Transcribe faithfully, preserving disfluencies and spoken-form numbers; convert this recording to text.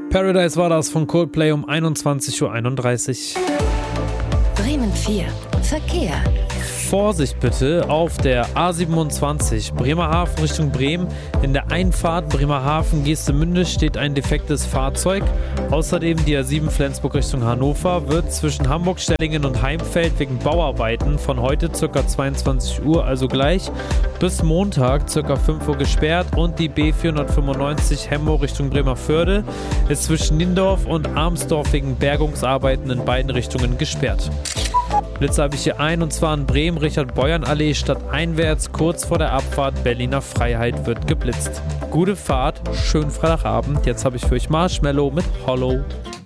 Paradise war das von Coldplay um einundzwanzig Uhr einunddreißig. Bremen vier. Verkehr. Vorsicht bitte auf der A siebenundzwanzig Bremerhaven Richtung Bremen. In der Einfahrt Bremerhaven-Geestemünde steht ein defektes Fahrzeug. Außerdem die A sieben Flensburg Richtung Hannover wird zwischen Hamburg-Stellingen und Heimfeld wegen Bauarbeiten von heute ca. zweiundzwanzig Uhr, also gleich, bis Montag ca. fünf Uhr gesperrt, und die B vierhundertfünfundneunzig Hemmo Richtung Bremerförde ist zwischen Nindorf und Armsdorf wegen Bergungsarbeiten in beiden Richtungen gesperrt. Blitze habe ich hier ein, und zwar in Bremen, Richard-Beuern-Allee stadteinwärts, kurz vor der Abfahrt Berliner Freiheit wird geblitzt. Gute Fahrt, schönen Freitagabend. Jetzt habe ich für euch Marshmello mit Hollow.